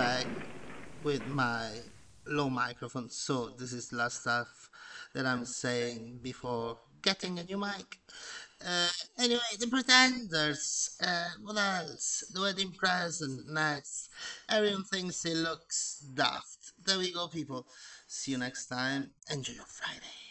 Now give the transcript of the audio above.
back with my low microphone. So this is the last stuff that I'm saying before getting a new mic. Uh, anyway, the Pretenders. What else? The wedding present next. Everyone thinks it looks daft. There we go, people. See you next time. Enjoy your Friday.